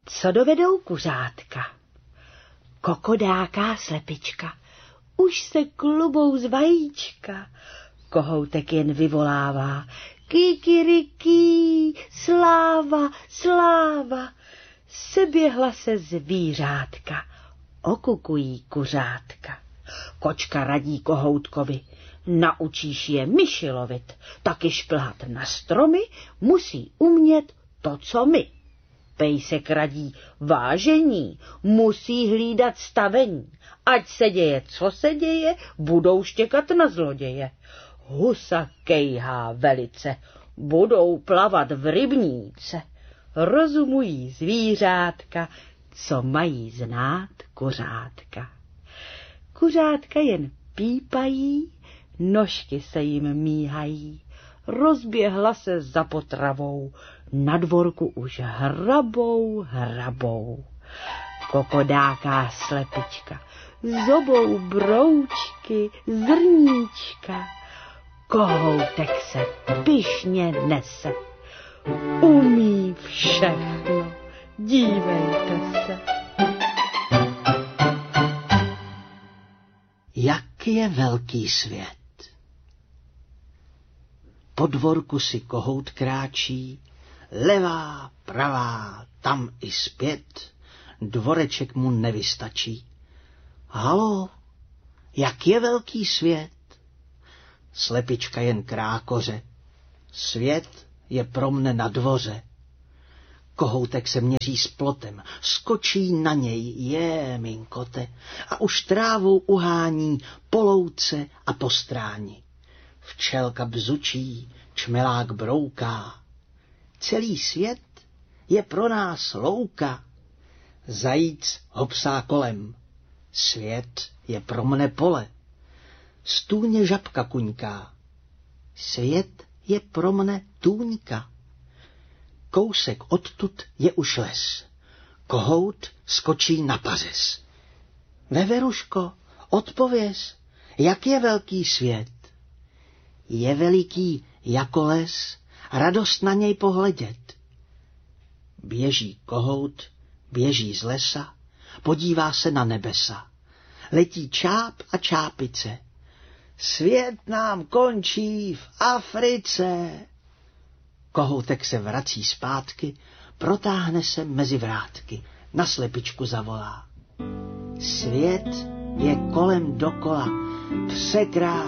Co dovedou kuřátka? Kokodáká slepička, už se klubou z vajíčka. Kohoutek jen vyvolává: kikiriký, sláva, sláva. Seběhla se zvířátka, okukují kuřátka. Kočka radí kohoutkovi: naučíš je myši lovit, taky šplhat na stromy, musí umět to, co my. Pejsek radí: vážení, musí hlídat stavení, ať se děje, co se děje, budou štěkat na zloděje. Husa kejhá velice, budou plavat v rybníce. Rozumují zvířátka, co mají znát kuřátka. Kuřátka jen pípají, nožky se jim míhají. Rozběhla se za potravou, na dvorku už hrabou. Kokodáká slepička, zobou broučky, zrníčka. Kohoutek se pyšně nese, umí všechno, dívejte se. Jak je velký svět. Po dvorku si kohout kráčí, levá, pravá, tam i zpět, dvoreček mu nevystačí. Halo, jak je velký svět? Slepička jen krákoře, svět je pro mne na dvoře. Kohoutek se měří s plotem, skočí na něj, minkote, a už trávou uhání po louce a po stráni. Včelka bzučí, čmelák brouká. Celý svět je pro nás louka. Zajíc hopsá kolem. Svět je pro mne pole. Z tůně žabka kuňká. Svět je pro mne tůňka. Kousek odtud je už les. Kohout skočí na pařez. Veveruško, odpověz, jak je velký svět? Je veliký jako les, radost na něj pohledět. Běží kohout, běží z lesa, podívá se na nebesa. Letí čáp a čápice. Svět nám končí v Africe. Kohoutek se vrací zpátky, protáhne se mezi vrátky, na slepičku zavolá. Svět je kolem dokola, překrásný.